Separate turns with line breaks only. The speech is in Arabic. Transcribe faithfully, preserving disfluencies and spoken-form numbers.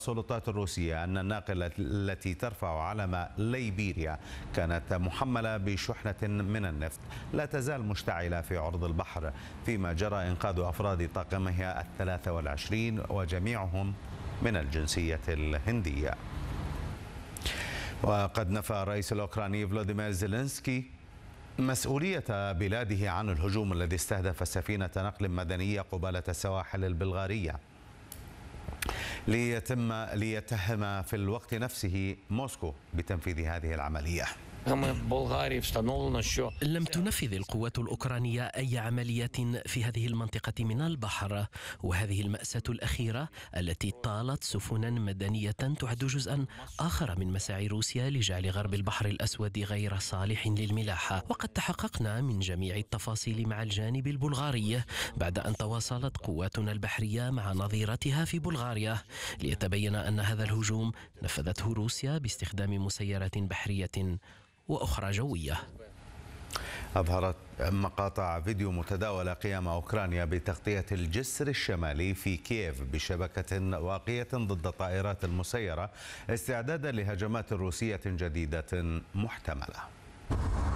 السلطات الروسية أن الناقلة التي ترفع علم ليبيريا كانت محملة بشحنة من النفط لا تزال مشتعلة في عرض البحر، فيما جرى إنقاذ أفراد طاقمها الثلاثة والعشرين وجميعهم من الجنسية الهندية. وقد نفى الرئيس الأوكراني فلوديمير زيلينسكي مسؤولية بلاده عن الهجوم الذي استهدف سفينة نقل مدنية قبالة السواحل البلغارية، ليتم ليتهم في الوقت نفسه موسكو بتنفيذ هذه العملية.
لم تنفذ القوات الأوكرانية أي عمليات في هذه المنطقة من البحر، وهذه المأساة الأخيرة التي طالت سفنا مدنية تعد جزءا آخر من مساعي روسيا لجعل غرب البحر الأسود غير صالح للملاحة. وقد تحققنا من جميع التفاصيل مع الجانب البلغاري بعد أن تواصلت قواتنا البحرية مع نظيرتها في بلغاريا ليتبين أن هذا الهجوم نفذته روسيا باستخدام مسيرات بحرية وأخرى جوية.
أظهرت مقاطع فيديو متداولة قيام أوكرانيا بتغطية الجسر الشمالي في كييف بشبكة واقية ضد الطائرات المسيرة استعدادا لهجمات روسية جديدة محتملة.